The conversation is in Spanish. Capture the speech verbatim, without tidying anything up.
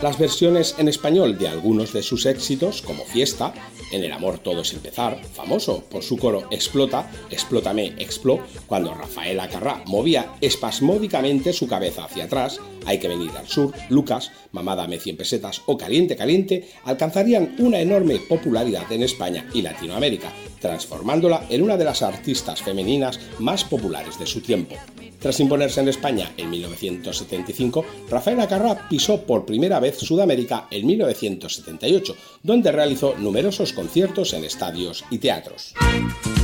Las versiones en español de algunos de sus éxitos, como Fiesta, En el amor todo es empezar, famoso por su coro Explota, Explótame, Explo, cuando Rafael Acarrá movía espasmódicamente su cabeza hacia atrás, Hay que venir al sur, Lucas, Mamá dame cien pesetas o Caliente Caliente, alcanzarían una enorme popularidad en España y Latinoamérica, transformándola en una de las artistas femeninas más populares de su tiempo. Tras imponerse en España en mil novecientos setenta y cinco, Rafael Acarrá pisó por primera vez Sudamérica en mil novecientos setenta y ocho, donde realizó numerosos conciertos en estadios y teatros.